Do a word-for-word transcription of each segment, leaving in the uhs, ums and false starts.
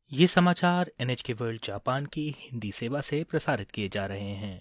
ये समाचार NHK world Japan की हिंदी सेवा से प्रसारित किए जा रहे हैं।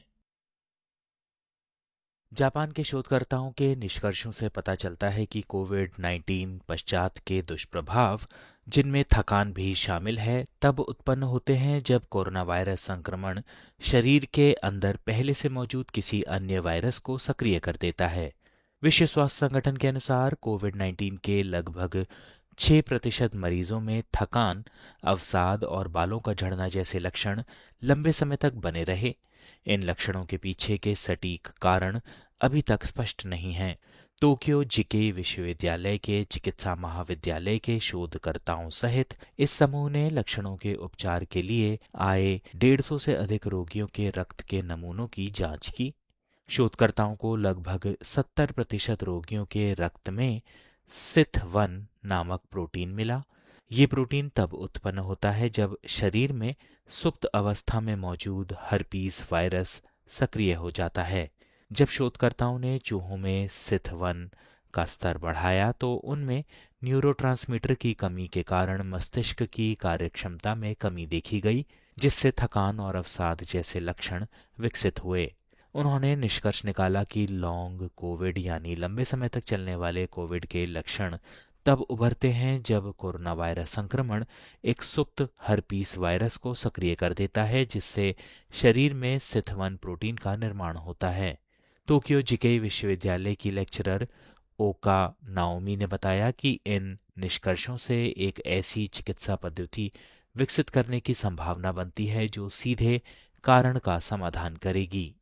जापान के शोधकर्ताओं के निष्कर्षों से पता चलता है कि कोविड नाइन्टीन पश्चात के दुष्प्रभाव, जिनमें थकान भी शामिल है, तब उत्पन्न होते हैं जब कोरोना वायरस संक्रमण शरीर के अंदर पहले से मौजूद किसी अन्य वायरस को सक्रिय कर देता है। विश्व स्वास्थ्य संगठन के अनुसार कोविड नाइन्टीन के लगभग छह प्रतिशत मरीजों में थकान, अवसाद और बालों का झड़ना जैसे लक्षण लंबे समय तक बने रहे। इन लक्षणों के पीछे के सटीक कारण अभी तक स्पष्ट नहीं हैं। टोक्यो जिके विश्वविद्यालय के चिकित्सा महाविद्यालय के शोधकर्ताओं सहित इस समूह ने लक्षणों के उपचार के लिए आए डेढ़ सौ से अधिक रोगियों के रक्त के नमूनों की जांच की। शोधकर्ताओं को लगभग सत्तर प्रतिशत रोगियों के रक्त में सिथ वन नामक प्रोटीन मिला। ये प्रोटीन तब उत्पन्न होता है जब शरीर में सुप्त अवस्था में मौजूद हर्पीस वायरस सक्रिय हो जाता है। जब शोधकर्ताओं ने चूहों में सिथ वन का स्तर बढ़ाया तो उनमें न्यूरोट्रांसमीटर की कमी के कारण मस्तिष्क की कार्यक्षमता में कमी देखी गई, जिससे थकान और अवसाद जैसे लक्षण विकसित हुए। उन्होंने निष्कर्ष निकाला कि लॉन्ग कोविड यानी लंबे समय तक चलने वाले कोविड के लक्षण तब उभरते हैं जब कोरोना वायरस संक्रमण एक सुप्त हर्पीस वायरस को सक्रिय कर देता है, जिससे शरीर में सिथ वन प्रोटीन का निर्माण होता है। टोक्यो जिके विश्वविद्यालय की लेक्चरर ओका नाओमी ने बताया कि इन निष्कर्षों से एक ऐसी चिकित्सा पद्धति विकसित करने की संभावना बनती है जो सीधे कारण का समाधान करेगी।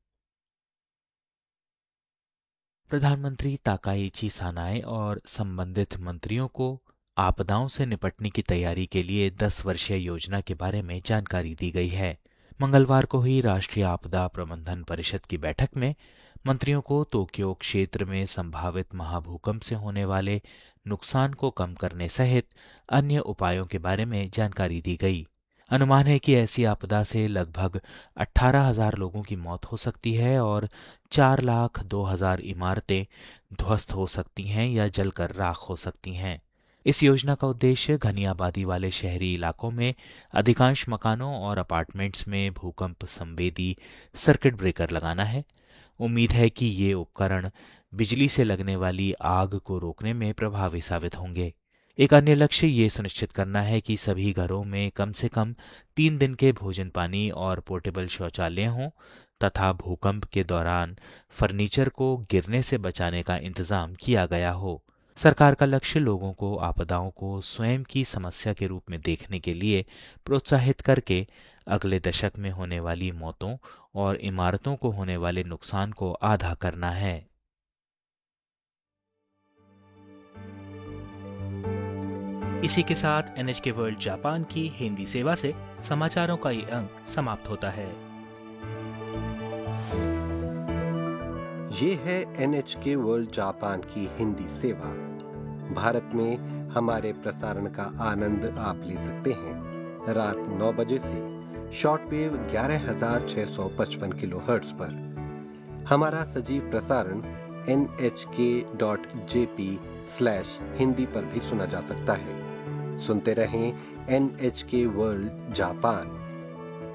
प्रधानमंत्री ताकाइची सानाए और संबंधित मंत्रियों को आपदाओं से निपटने की तैयारी के लिए दस वर्षीय योजना के बारे में जानकारी दी गई है। मंगलवार को हुई राष्ट्रीय आपदा प्रबंधन परिषद की बैठक में मंत्रियों को टोक्यो क्षेत्र में संभावित महाभूकंप से होने वाले नुकसान को कम करने सहित अन्य उपायों के बारे में जानकारी दी गई। अनुमान है कि ऐसी आपदा से लगभग अठारह हजार लोगों की मौत हो सकती है और चार लाख दो हजार इमारतें ध्वस्त हो सकती हैं या जलकर राख हो सकती हैं। इस योजना का उद्देश्य घनी आबादी वाले शहरी इलाकों में अधिकांश मकानों और अपार्टमेंट्स में भूकंप संवेदी सर्किट ब्रेकर लगाना है। उम्मीद है कि ये उपकरण बिजली से लगने वाली आग को रोकने में प्रभावी साबित होंगे। एक अन्य लक्ष्य ये सुनिश्चित करना है कि सभी घरों में कम से कम तीन दिन के भोजन पानी और पोर्टेबल शौचालय हों तथा भूकंप के दौरान फर्नीचर को गिरने से बचाने का इंतजाम किया गया हो। सरकार का लक्ष्य लोगों को आपदाओं को स्वयं की समस्या के रूप में देखने के लिए प्रोत्साहित करके अगले दशक में होने वाली मौतों और इमारतों को होने वाले नुकसान को आधा करना है। इसी के साथ एनएचके वर्ल्ड जापान की हिंदी सेवा से समाचारों का ये अंक समाप्त होता है। ये है एनएचके वर्ल्ड जापान की हिंदी सेवा। भारत में हमारे प्रसारण का आनंद आप ले सकते हैं रात नौ बजे से शॉर्टवेव ग्यारह हजार छह सौ पचपन किलोहर्ट्ज पर। हमारा सजीव प्रसारण एन एच के dot J P slash Hindi पर भी सुना जा सकता है। सुनते रहें एनएचके वर्ल्ड जापान।